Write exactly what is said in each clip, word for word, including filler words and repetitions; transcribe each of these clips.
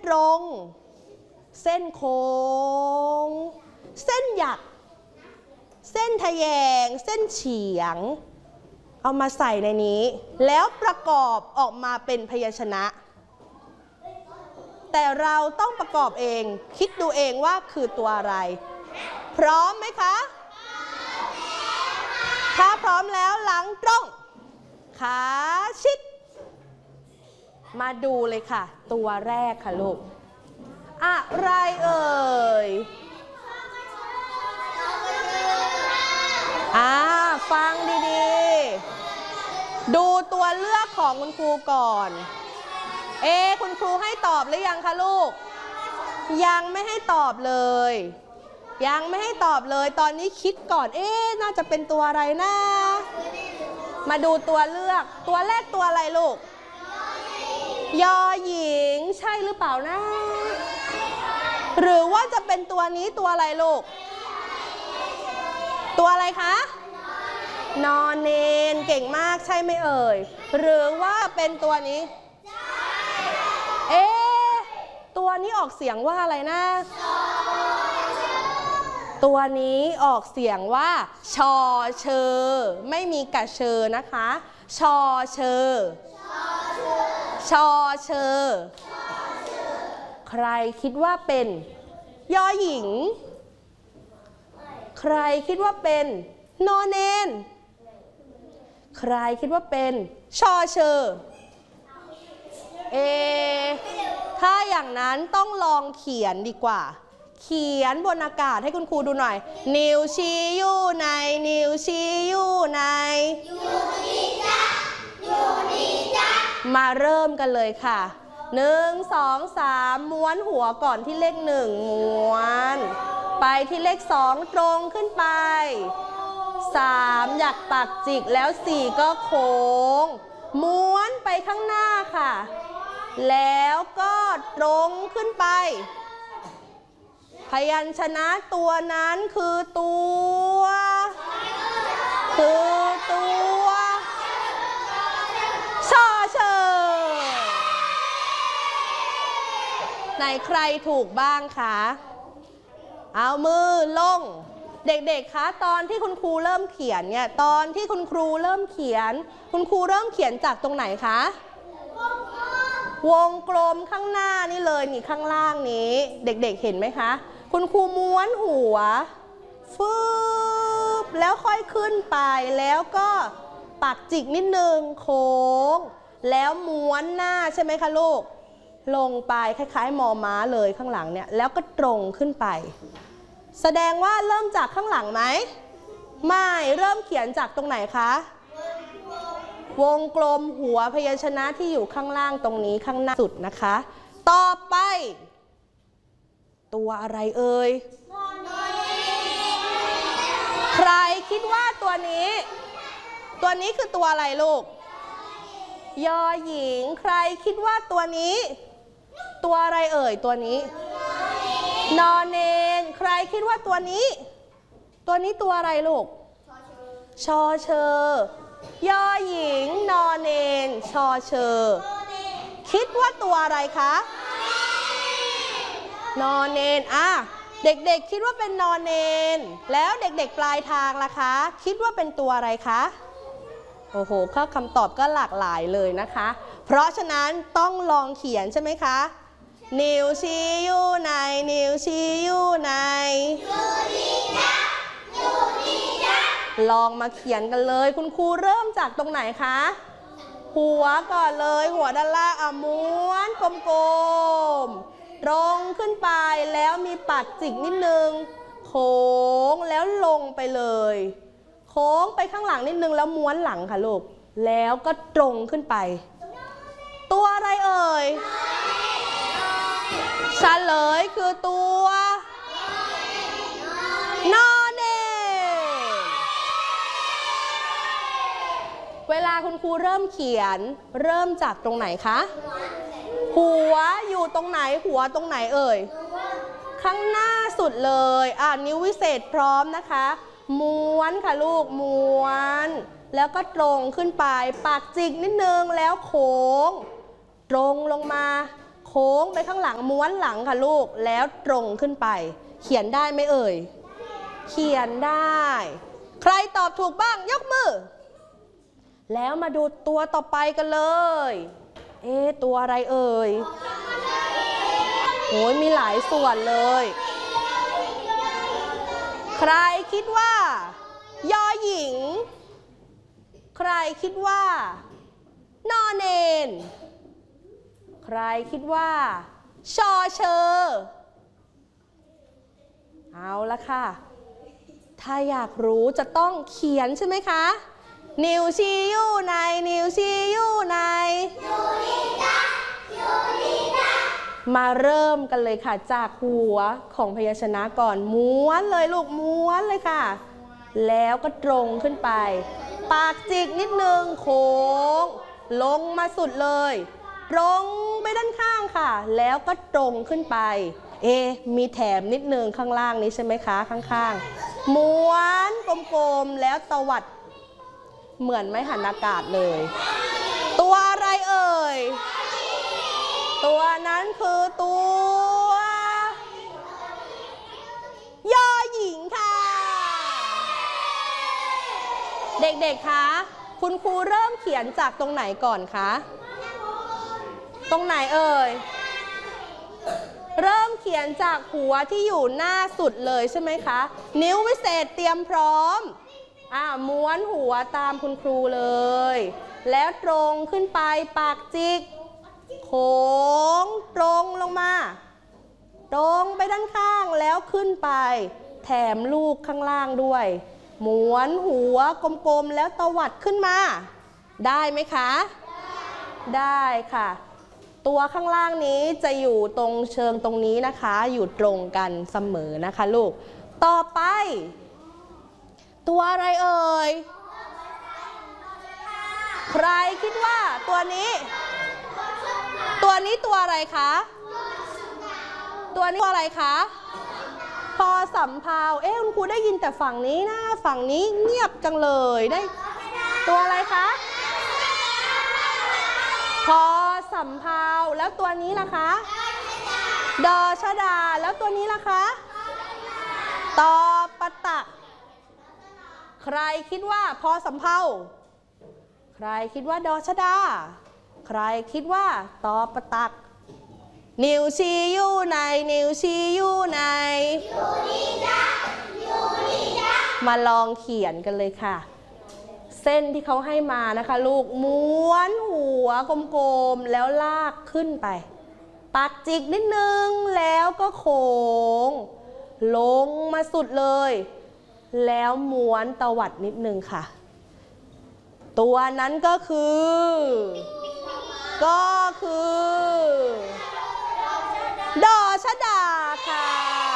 ตรง เส้นโค้งเส้นหยักเส้นทะแยงเส้นเฉียงเอามาใส่ในนี้แล้วประกอบออกมาเป็นพยัญชนะแต่เราต้องประกอบเองคิดดูเองว่าคือตัวอะไรพร้อมไหมคะถ้าพร้อมแล้วหลังตรงขาชิดมาดูเลยค่ะตัวแรกค่ะลูกอะไรเอ่ยอ่าฟังดีๆดูตัวเลือกของคุณครูก่อนเอ๊ะคุณครูให้ตอบหรือยังคะลูกยังไม่ให้ตอบเลยยังไม่ให้ตอบเลยตอนนี้คิดก่อนเอ๊ะน่าจะเป็นตัวอะไรนะมาดูตัวเลือกตัวแรกตัวอะไรลูกยอหญิงใช่หรือเปล่านะหรือว่าจะเป็นตัวนี้ตัวอะไรลูกตัวอะไรคะนอนเนนเก่งมากใช่ไหมเอ่ยหรือว่าเป็นตัวนี้เอ๊ะตัวนี้ออกเสียงว่าอะไรนะตัวนี้ออกเสียงว่าชอเชอไม่มีกะเชอนะคะชอเชอชอเชอใครคิดว่าเป็นยอหญิงใครคิดว่าเป็นนอเนนใครคิดว่าเป็นชอเชอเอถ้าอย่างนั้นต้องลองเขียนดีกว่าเขียนบนอากาศให้คุณครูดูหน่อยนิ้วชี้อยู่ในนิ้วชี้อยู่ในอยู่นี่จ้ะอยู่นี่จ้ะมาเริ่มกันเลยค่ะหนึ่งสองสามม้วนหัวก่อนที่เลขหนึ่งม้วนไปที่เลขสองตรงขึ้นไปสามอยากปักจิกแล้วสี่ก็โค้งม้วนไปข้างหน้าค่ะแล้วก็ตรงขึ้นไปพยัญชนะตัวนั้นคือตัวคือตัวชอเชอไหนใครถูกบ้างคะเอามือลงเด็กๆคะตอนที่คุณครูเริ่มเขียนเนี่ยตอนที่คุณครูเริ่มเขียนคุณครูเริ่มเขียนจากตรงไหนคะวงกลมข้างหน้านี่เลยนี่ข้างล่างนี้เด็กๆเห็นไหมคะคุณครูม้วนหัวฟืบแล้วค่อยขึ้นไปแล้วก็ปักจิกนิดนึงโค้งแล้วม้วนหน้าใช่ไหมคะลูกลงไปคล้ายๆมอม้าเลยข้างหลังเนี่ยแล้วก็ตรงขึ้นไปแสดงว่าเริ่มจากข้างหลังไหมไม่เริ่มเขียนจากตรงไหนคะวงกลมหัวพยัญชนะที่อยู่ข้างล่างตรงนี้ข้างหน้าสุดนะคะต่อไปตัวอะไรเอ่ยใครคิดว่าตัวนี้ตัวนี้คือตัวอะไรลูกยอหญิงใครคิดว่าตัวนี้ตัวอะไรเอ่ยตัวนี้นอเนนใครคิดว่าตัวนี้ตัวนี้ตัวอะไรลูกชอเชอยอหญิงนอเนนชอเชอคิดว่าตัวอะไรคะนอเนนอ่ะเด็กๆคิดว่าเป็นนอเนนแล้วเด็กๆปลายทางล่ะคะคิดว่าเป็นตัวอะไรคะโอ้โหข้อคำตอบก็หลากหลายเลยนะคะเพราะฉะนั้นต้องลองเขียนใช่ไหมคะนิ้วชี้อยู่ในนิ้วชี้อยู่ในอยู่นี่จ้ะอยู่นี่จ้ะลองมาเขียนกันเลยคุณครูเริ่มจากตรงไหนคะหัวก่อนเลยหัวด้านล่างอ่ะม้วนกลมๆตรงขึ้นไปแล้วมีปัดจิกนิดนึงโค้งแล้วลงไปเลยโค้งไปข้างหลังนิดนึงแล้วม้วนหลังค่ะลูกแล้วก็ตรงขึ้นไปตัวอะไรเอ่ยเฉลยคือตัวนอนเนเวลาคุณครูเริ่มเขียนเริ่มจากตรงไหนคะหัวอยู่ตรงไหนหัวตรงไหนเอ่ยข้างหน้าสุดเลยอ่ะนิ้ววิเศษพร้อมนะคะม้วนค่ะลูกม้วนแล้วก็ตรงขึ้นไปปากจิกนิดนึงแล้วโค้งตรงลงมาโค้ค้งไปข้างหลังม้วนหลังค่ะลูกแล้วตรงขึ้นไปเขียนได้ไหมเอ่ยเขียนได้ใครตอบถูกบ้างยกมือแล้วมาดูตัวต่อไปกันเลยเอ๊ะตัวอะไรเอ่ยโอ้ยมีหลายส่วนเลยใครคิดว่ายอหญิงใครคิดว่านอเนนใครคิดว่าชอเชอเอาละค่ะถ้าอยากรู้จะต้องเขียนใช่ไหมคะนิวชีอยู่ในนิวชีอยู่ในมาเริ่มกันเลยค่ะจากหัวของพยัญชนะก่อนม้วนเลยลูกม้วนเลยค่ะแล้วก็ตรงขึ้นไปปากจิกนิดนึงโค้งลงมาสุดเลยตรงไปด้านข้างค่ะแล้วก็ตรงขึ้นไปเอมีแถมนิดนึงข้างล่างนี้ใช่ไหมคะข้างๆม้วนกลมๆแล้วตวัดเหมือนไม่หันอากาศเลยตัวอะไรเอ่ยตัวนั้นคือตัวยอหญิงค่ะเด็กๆคะคุณครูเริ่มเขียนจากตรงไหนก่อนคะตรงไหนเอ่ยเริ่มเขียนจากหัวที่อยู่หน้าสุดเลยใช่ไหมคะนิ้ววิเศษเตรียมพร้อมอ่าม้วนหัวตามคุณครูเลยแล้วตรงขึ้นไปปากจิกโค้งตรงลงมาตรงไปด้านข้างแล้วขึ้นไปแถมลูกข้างล่างด้วยม้วนหัวกลมๆแล้วตวัดขึ้นมาได้ไหมคะได้ค่ะตัวข้างล่างนี้จะอยู่ตรงเชิงตรงนี้นะคะอยู่ตรงกันเสมอนะคะลูกต่อไปตัวอะไรเอ่ยใครคิดว่าตัวนี้ตัวนี้ตัวอะไรคะตัวนี้ตัวอะไรคะพอสำเภาเอ๊ะคุณครูได้ยินแต่ฝั่งนี้นะฝั่งนี้เงียบจังเลยได้ตัวอะไรคะพอสำเภาแล้วตัวนี้ล่ะคะดอชดาแล้วตัวนี้ล่ะคะตอปะตักใครคิดว่าพอสำเภาใครคิดว่าดอชดาใครคิดว่าตอปะตักนิวชีอยู่ในนิวชีอยู่ในมาลองเขียนกันเลยค่ะเส้นที่เขาให้มานะคะลูกม้วนหัวกลมๆแล้วลากขึ้นไปปากจิกนิดนึงแล้วก็โค้งลงมาสุดเลยแล้วม้วนตวัดนิดนึงค่ะตัวนั้นก็คือก็คือดอชดาค่ะ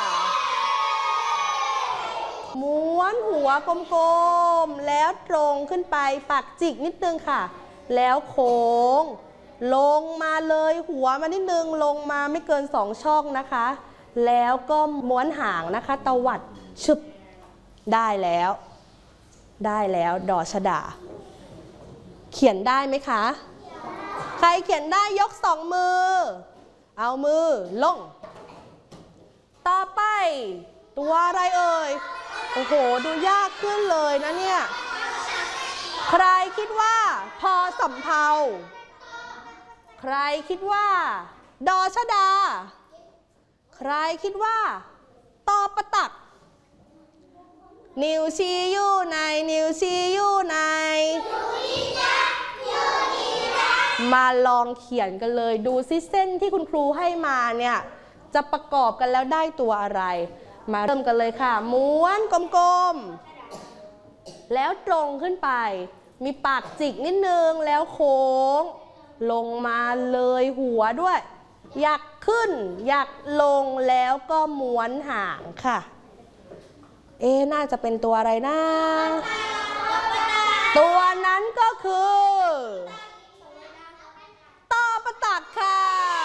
ม้วนหัวกลมๆแล้วตรงขึ้นไปปากจิกนิดนึงค่ะแล้วโค้งลงมาเลยหัวมานิดนึงลงมาไม่เกินสองช่องนะคะแล้วก็ม้วนหางนะคะตวัดชึบได้แล้วได้แล้วดอชดาเขียนได้ไหมคะใครเขียนได้ยกสองมือเอามือลงต่อไปตัวอะไรเอ่ยโอ้โหดูยากขึ้นเลยนะเนี่ยใครคิดว่าพอสำเภาใครคิดว่าดอชดาใครคิดว่าตอปะตักนิวชีอยู่ในนิวชีอยู่ในมาลองเขียนกันเลยดูซิเส้นที่คุณครูให้มาเนี่ยจะประกอบกันแล้วได้ตัวอะไรมาเริ่มกันเลยค่ะม้วนกลมๆแล้วตรงขึ้นไปมีปากจิกนิดนึงแล้วโค้งลงมาเลยหัวด้วยอยากขึ้นอยากลงแล้วก็ม้วนหางค่ะเอ๊ะน่าจะเป็นตัวอะไรนะตัวนั้นก็คือตอปะตักค่ะ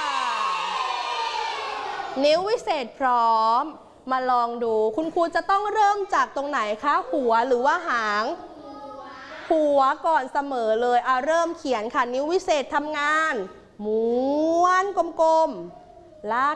นิ้ววิเศษพร้อมมาลองดูคุณครูจะต้องเริ่มจากตรงไหนคะหัวหรือว่าหางหัวก่อนเสมอเลยอ่ะเริ่มเขียนค่ะนิ้ววิเศษทำงานม้วนกลมๆลาก